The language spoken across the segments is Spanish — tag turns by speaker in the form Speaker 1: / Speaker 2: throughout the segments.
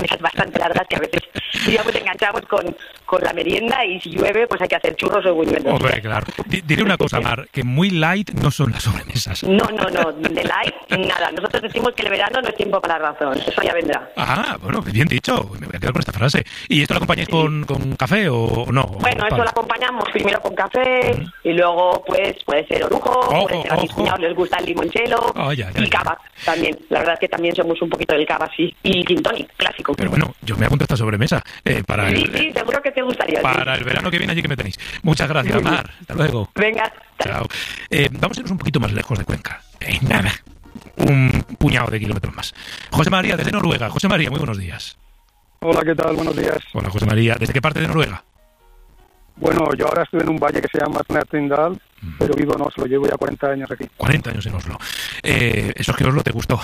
Speaker 1: mesas bastante largas que a veces, digamos, enganchamos con la merienda, y si llueve, pues hay que hacer churros o buñuelos.
Speaker 2: Hombre, claro. Diré una cosa, Mar, que muy light no son las sobremesas.
Speaker 1: No, de light, nada. Nosotros decimos que el verano no es tiempo para la razón, eso ya vendrá.
Speaker 2: Ah, bueno, bien dicho, me voy a quedar con esta frase. ¿Y esto lo acompañáis con café o no?
Speaker 1: Bueno, eso lo acompañamos primero con café, y luego pues puede ser orujo, puede ser a mis cuñados les gusta el limonchelo, y cava también. La verdad es que también somos un poquito del cava, sí. Y gin tonic, clásico.
Speaker 2: Pero bueno, yo me apunto a esta sobremesa para
Speaker 1: sí, seguro que te gustaría.
Speaker 2: Para el verano que viene allí que me tenéis. Muchas gracias, Mar. Hasta luego.
Speaker 1: Venga.
Speaker 2: Chao. Vamos a irnos un poquito más lejos de Cuenca. Nada. Un puñado de kilómetros más. José María, desde Noruega. José María, muy buenos días.
Speaker 3: Hola, ¿qué tal? Buenos días.
Speaker 2: Hola, José María. ¿Desde qué parte de Noruega?
Speaker 3: Bueno, yo ahora estoy en un valle que se llama Snæfellsdal, pero vivo en Oslo. Llevo ya 40 años aquí.
Speaker 2: 40 años en Oslo. Eso es que Oslo te gustó.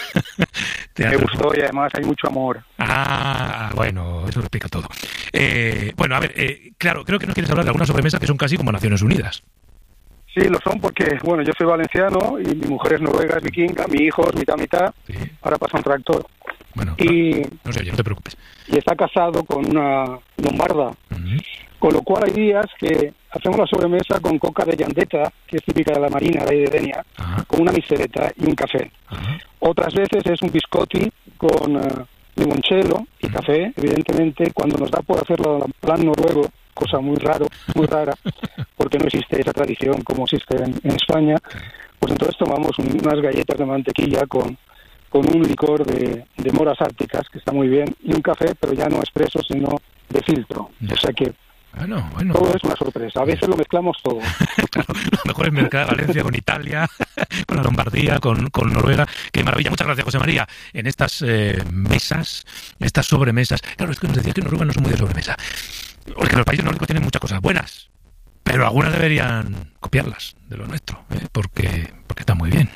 Speaker 3: Me gustó, y además hay mucho amor.
Speaker 2: Ah, bueno, eso lo explica todo. Bueno, a ver, claro, creo que nos quieres hablar de algunas sobremesas que son casi como Naciones Unidas.
Speaker 3: Sí, lo son porque, bueno, yo soy valenciano y mi mujer es noruega, es vikinga, mi hijo es mitad. Sí. Ahora pasa un tractor.
Speaker 2: Bueno,
Speaker 3: y
Speaker 2: no sé, yo no te preocupes.
Speaker 3: Y está casado con una lombarda. Con lo cual hay días que hacemos la sobremesa con coca de Yandeta, que es típica de la Marina, de ahí de Denia, con una misereta y un café. Otras veces es un biscotti con limoncello y café, evidentemente, cuando nos da por hacerlo en plan noruego, cosa muy rara, porque no existe esa tradición como existe en España, pues entonces tomamos unas galletas de mantequilla con un licor de moras árticas, que está muy bien, y un café, pero ya no expreso, sino de filtro. O sea que
Speaker 2: bueno.
Speaker 3: Todo es una sorpresa. A veces lo mezclamos todo.
Speaker 2: Claro, lo mejor es mezclar Valencia con Italia, con la Lombardía, con Noruega. Qué maravilla. Muchas gracias, José María. En estas mesas, estas sobremesas. Claro, es que nos decía que Noruega no son muy de sobremesa. Porque los países nórdicos tienen muchas cosas buenas, pero algunas deberían copiarlas de lo nuestro, porque está muy bien.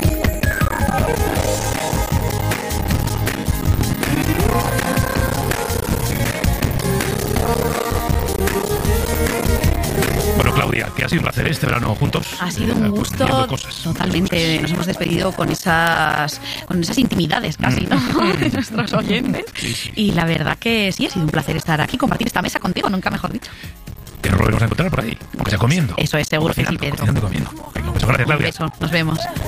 Speaker 2: Bueno, Claudia, que ha sido un placer este verano juntos.
Speaker 4: Ha sido un gusto, totalmente. Nos hemos despedido con esas intimidades casi, ¿no? De nuestros oyentes.
Speaker 2: Sí.
Speaker 4: Y la verdad que sí, ha sido un placer estar aquí, compartir esta mesa contigo, nunca mejor dicho.
Speaker 2: Que nos volvemos a encontrar por ahí, aunque sea comiendo.
Speaker 4: Eso es, seguro que sí, Pedro.
Speaker 2: Comiendo. Venga, muchas gracias, Claudia.
Speaker 4: Un beso, nos vemos.